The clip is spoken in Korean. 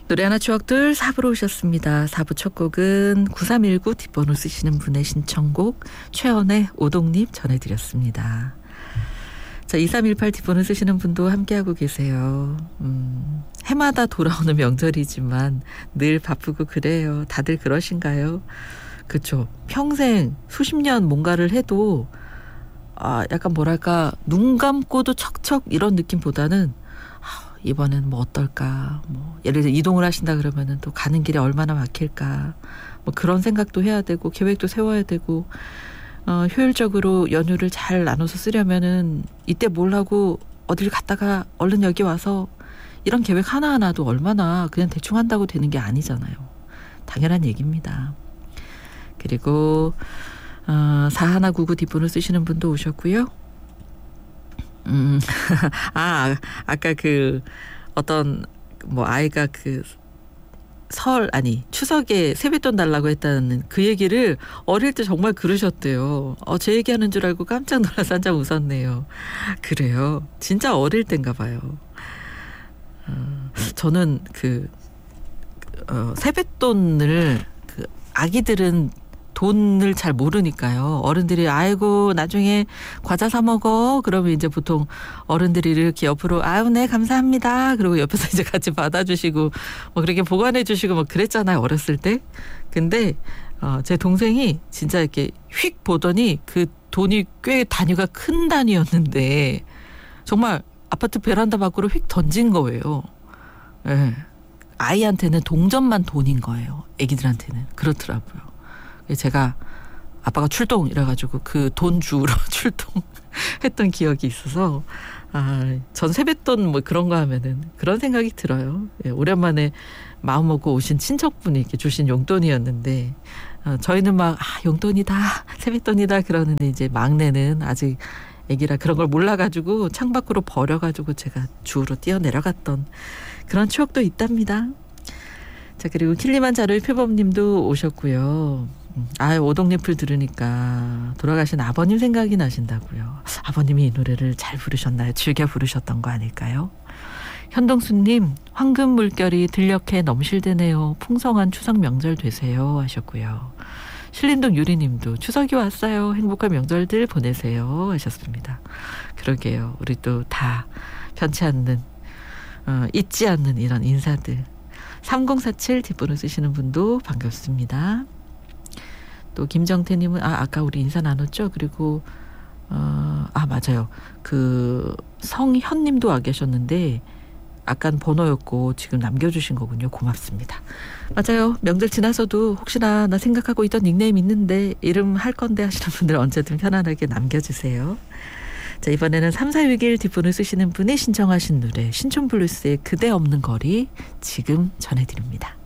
노래 하나 추억들 4부로 오셨습니다. 4부 첫 곡은 9319 뒷번호 쓰시는 분의 신청곡 최연의 오동잎 전해드렸습니다. 자, 2318 뒷번호 쓰시는 분도 함께하고 계세요. 해마다 돌아오는 명절이지만 늘 바쁘고 그래요. 다들 그러신가요? 그렇죠. 평생 수십 년 뭔가를 해도 약간 뭐랄까 눈 감고도 척척 이런 느낌보다는 이번엔 뭐 어떨까, 뭐 예를 들어 이동을 하신다 그러면은 또 가는 길에 얼마나 막힐까, 뭐 그런 생각도 해야 되고 계획도 세워야 되고, 효율적으로 연휴를 잘 나눠서 쓰려면은 이때 뭘 하고 어딜 갔다가 얼른 여기 와서 이런 계획 하나하나도 얼마나 그냥 대충 한다고 되는 게 아니잖아요. 당연한 얘기입니다. 그리고 4199 뒷번호 쓰시는 분도 오셨고요. 아까 어떤 아이가 추석에 세뱃돈 달라고 했다는 그 얘기를 어릴 때 정말 그러셨대요. 제 얘기하는 줄 알고 깜짝 놀라서 한참 웃었네요. 그래요. 진짜 어릴 땐가 봐요. 저는 세뱃돈을 아기들은 돈을 잘 모르니까요. 어른들이 아이고 나중에 과자 사 먹어. 그러면 이제 보통 어른들이 이렇게 옆으로 네 감사합니다. 그리고 옆에서 이제 같이 받아주시고 그렇게 보관해 주시고 그랬잖아요. 어렸을 때. 근데 제 동생이 진짜 이렇게 휙 보더니 그 돈이 꽤 단위가 큰 단위였는데 정말 아파트 베란다 밖으로 휙 던진 거예요. 네. 아이한테는 동전만 돈인 거예요. 애기들한테는. 그렇더라고요. 제가 아빠가 출동 이래가지고 그 돈 주우러 출동했던 기억이 있어서 전 세뱃돈 그런 거 하면은 그런 생각이 들어요. 예, 오랜만에 마음 먹고 오신 친척분이 이렇게 주신 용돈이었는데 저희는 용돈이다 세뱃돈이다 그러는데 이제 막내는 아직 애기라 그런 걸 몰라가지고 창밖으로 버려가지고 제가 주우러 뛰어내려갔던 그런 추억도 있답니다. 자, 그리고 킬리만자로의 표범님도 오셨고요. 오동잎을 들으니까 돌아가신 아버님 생각이 나신다고요. 아버님이 이 노래를 잘 부르셨나요? 즐겨 부르셨던 거 아닐까요? 현동수님, 황금 물결이 들녘에 넘실대네요. 풍성한 추석 명절 되세요 하셨고요. 신림동 유리님도 추석이 왔어요. 행복한 명절들 보내세요 하셨습니다. 그러게요. 우리 또 다 변치 않는 잊지 않는 이런 인사들. 3047 뒷번호 쓰시는 분도 반갑습니다. 또 김정태님은 아까 우리 인사 나눴죠. 그리고 맞아요. 성현님도 와 계셨는데 아까 번호였고 지금 남겨주신 거군요. 고맙습니다. 맞아요. 명절 지나서도 혹시나 나 생각하고 있던 닉네임 있는데 이름 할 건데 하시는 분들 언제든 편안하게 남겨주세요. 자, 이번에는 3461 뒷번호 쓰시는 분이 신청하신 노래 신촌블루스의 그대 없는 거리 지금 전해드립니다.